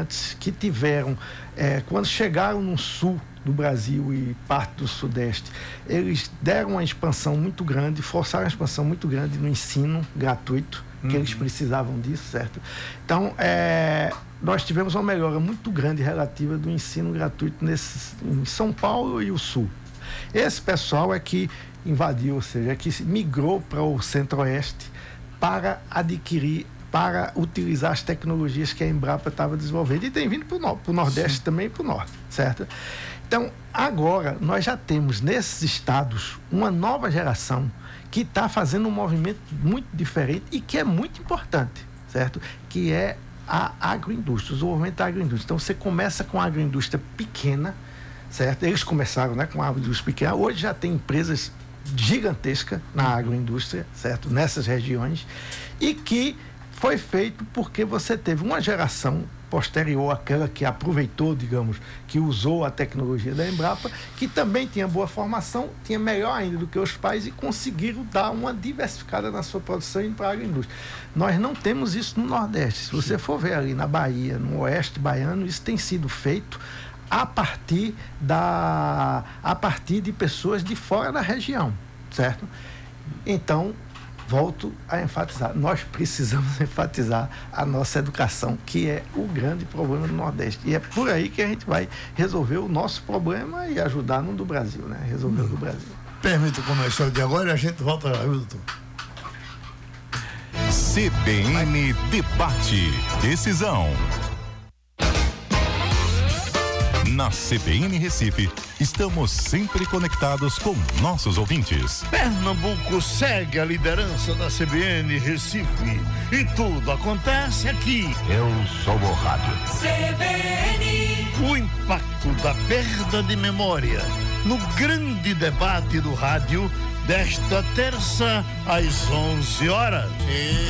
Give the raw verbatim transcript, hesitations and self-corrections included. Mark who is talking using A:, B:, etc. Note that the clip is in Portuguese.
A: imigrantes que tiveram, é, quando chegaram no sul do Brasil e parte do Sudeste, eles deram uma expansão muito grande, forçaram uma expansão muito grande no ensino gratuito, que uhum. eles precisavam disso, certo? Então, é, nós tivemos uma melhora muito grande relativa do ensino gratuito nesse, em São Paulo e o Sul. Esse pessoal é que invadiu, ou seja, é que migrou para o Centro-Oeste para adquirir, para utilizar as tecnologias que a Embrapa estava desenvolvendo. E tem vindo para o no, Nordeste Sim. também e para o Norte, certo? Então, agora, nós já temos nesses estados uma nova geração que está fazendo um movimento muito diferente e que é muito importante, certo? Que é a agroindústria, o desenvolvimento da agroindústria. Então, você começa com a agroindústria pequena, certo? Eles começaram, né, com a agroindústria pequena. Hoje já tem empresas gigantescas na agroindústria, certo? Nessas regiões, e que foi feito porque você teve uma geração posterior àquela que aproveitou, digamos, que usou a tecnologia da Embrapa, que também tinha boa formação, tinha melhor ainda do que os pais e conseguiram dar uma diversificada na sua produção e para a agroindústria. Nós não temos isso no Nordeste. Se você for ver ali na Bahia, no Oeste baiano, isso tem sido feito a partir da a partir de pessoas de fora da região, certo? Então, volto a enfatizar, nós precisamos enfatizar a nossa educação, que é o grande problema do Nordeste, e é por aí que a gente vai resolver o nosso problema e ajudar no do Brasil, né? Resolver hum. o do Brasil.
B: Permita começar de agora e a gente volta lá, viu, doutor?
C: C B N Debate Decisão. Na C B N Recife, estamos sempre conectados com nossos ouvintes.
B: Pernambuco segue a liderança da C B N Recife e tudo acontece aqui.
C: Eu sou o rádio.
D: C B N.
B: O impacto da perda de memória no grande debate do rádio desta terça às onze horas.